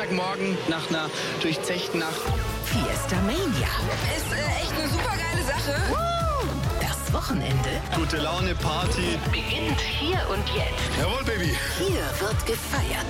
Freitagmorgen nach einer durchzechten Nacht. Fiesta Mania. Ist echt eine super geile Sache. Das Wochenende Gute Laune, Party. beginnt hier und jetzt. Jawohl, Baby. Hier wird gefeiert.